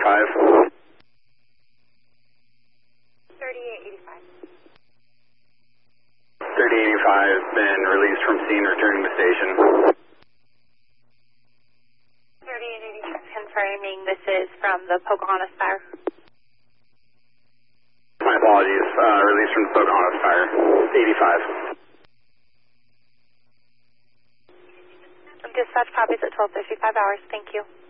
3885. 3885. 3885 been released from scene, returning to station. 3886 confirming this is from the Pocahontas fire. My apologies, released from the Pocahontas fire. 85. Dispatch copies at 12:55 hours. Thank you.